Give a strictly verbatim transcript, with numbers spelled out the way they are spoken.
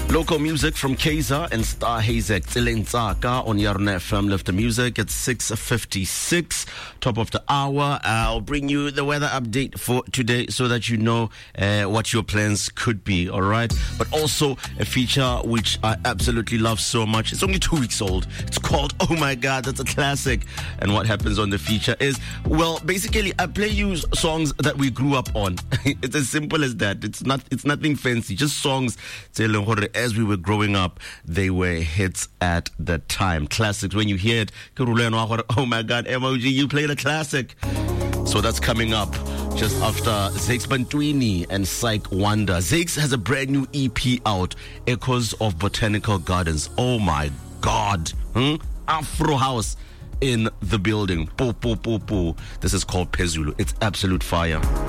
Local music from Kaiser and Star Hazek. Tsilensaka on Yarna F M. Lift the music at six fifty-six. Top of the hour. I'll bring you the weather update for today so that you know uh, what your plans could be. All right. But also a feature which I absolutely love so much. It's only two weeks old. It's called Oh My God. That's a classic. And what happens on the feature is, well, basically I play you songs that we grew up on. It's as simple as that. It's not. It's nothing fancy. Just songs. As we were growing up, they were hits at the time. Classics. When you hear it, oh my God, M O G, you played a classic. So that's coming up just after Zakes Bantwini and Psych Wonder. Zakes has a brand new E P out, Echoes of Botanical Gardens. Oh my God. Hmm? Afro House in the building. Po, po, po, po. This is called Pezulu. It's absolute fire.